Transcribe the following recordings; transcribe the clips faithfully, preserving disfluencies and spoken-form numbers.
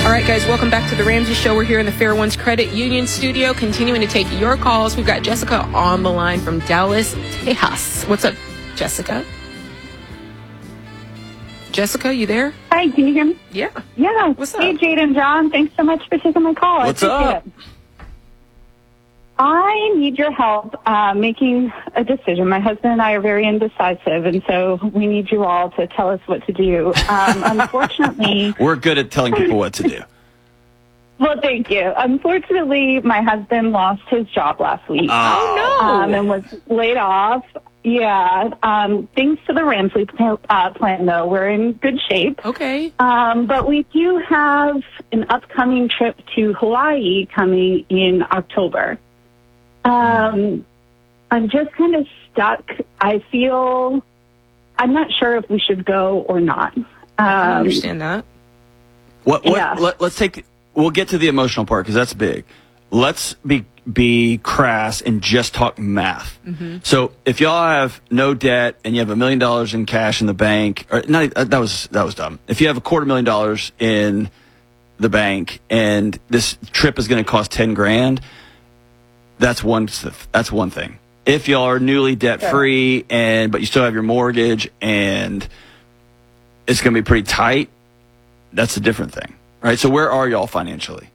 All right, guys, welcome back to the Ramsey Show. We're here in the Fair Ones Credit Union studio, continuing to take your calls. We've got Jessica on the line from Dallas, Texas. What's up, Jessica? Jessica, you there? Hi, can you hear me? Yeah. Yeah. What's up? Hey, Jade and John. Thanks so much for taking my call. What's I appreciate up? it. I need your help uh, making a decision. My husband and I are very indecisive, and so we need you all to tell us what to do. Um, unfortunately... We're good at telling people what to do. Well, thank you. Unfortunately, my husband lost his job last week. Oh, no. Um, and was laid off. Yeah. Um, thanks to the Ramsey uh, plan, though, we're in good shape. Okay. Um, but we do have an upcoming trip to Hawaii coming in October. Um, I'm just kind of stuck. I feel I'm not sure if we should go or not. Um, I understand that. What? what Yeah. let, let's take. We'll get to the emotional part because that's big. Let's be be crass and just talk math. Mm-hmm. So if y'all have no debt and you have a million dollars in cash in the bank, or not, uh, that was that was dumb. If you have a quarter million dollars in the bank and this trip is going to cost ten grand, that's one. That's one thing. If y'all are newly debt free and but you still have your mortgage and it's going to be pretty tight, that's a different thing, right? So where are y'all financially?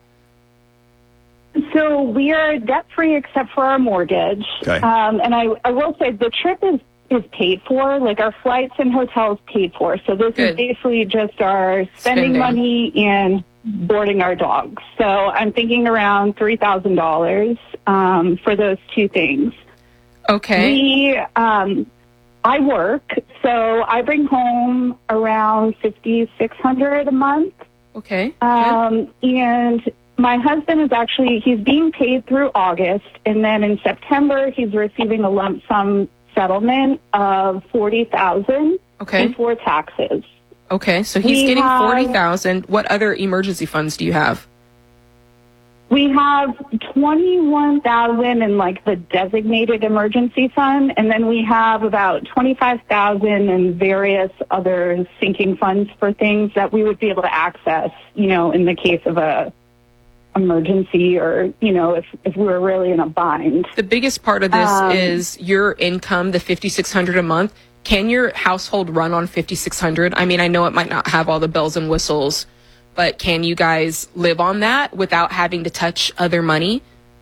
So we are debt-free except for our mortgage. Okay. Um, and I, I will say the trip is, is paid for. Like our flights and hotels paid for. So this Good. is basically just our spending, Spending. money and boarding our dogs. So I'm thinking around three thousand dollars um, for those two things. Okay. We, um, I work, so I bring home around fifty-six hundred dollars a month. Okay. Um, and my husband is actually, he's being paid through August, and then in September he's receiving a lump sum settlement of forty thousand dollars Okay. before taxes. Okay. So he's We getting have- forty thousand dollars. What other emergency funds do you have? We have twenty-one thousand dollars in like the designated emergency fund, and then we have about twenty-five thousand dollars in various other sinking funds for things that we would be able to access, you know, in the case of a emergency or, you know, if, if we were really in a bind. The biggest part of this Um, is your income, the fifty-six hundred dollars a month. Can your household run on fifty-six hundred dollars? I mean, I know it might not have all the bells and whistles, but can you guys live on that without having to touch other money?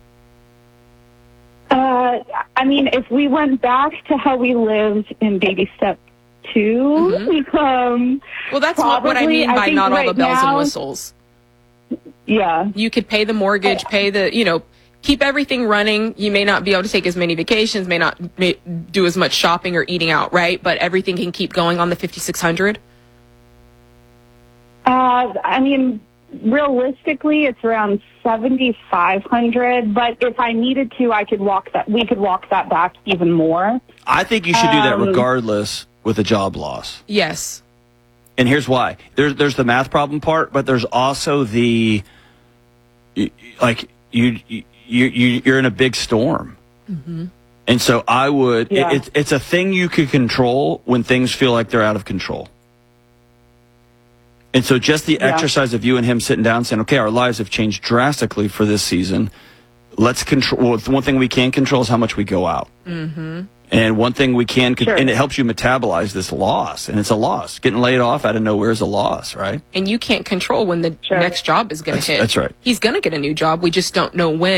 Uh, I mean, if we went back to how we lived in baby step two, Mm-hmm. um, Well, that's what, what I Probably, mean I by think not all right the bells and now- whistles. yeah. You could pay the mortgage, pay the, you know, keep everything running. You may not be able to take as many vacations, may not may do as much shopping or eating out, right? But everything can keep going on the fifty-six hundred. Uh, I mean, realistically, it's around seventy-five hundred. But if I needed to, I could walk that. We could walk that back even more. I think you should do that Um, regardless with a job loss. Yes. And here's why. There's there's the math problem part, but there's also the y- like you you you you're in a big storm, Mm-hmm. and so I would. Yeah. It, it's it's a thing you can control when things feel like they're out of control. And so just the Yeah. exercise of you and him sitting down saying, okay, our lives have changed drastically for this season. Let's control. Well, the one thing we can control is how much we go out. Mm-hmm. And one thing we can, con- Sure. and it helps you metabolize this loss. And it's a loss. Getting laid off out of nowhere is a loss, right? And you can't control when the Sure. next job is going to That's- hit. that's right. He's going to get a new job. We just don't know when.